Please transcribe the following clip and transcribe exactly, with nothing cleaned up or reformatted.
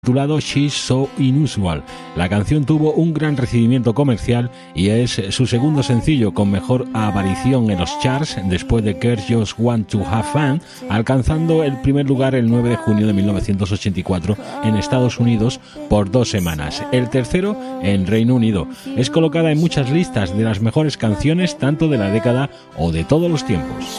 Titulado She's So Unusual. La canción tuvo un gran recibimiento comercial y es su segundo sencillo con mejor aparición en los charts después de Girls Just Want to Have Fun, alcanzando el primer lugar el nueve de junio de mil novecientos ochenta y cuatro en Estados Unidos por dos semanas, el tercero en Reino Unido. Es colocada en muchas listas de las mejores canciones tanto de la década o de todos los tiempos.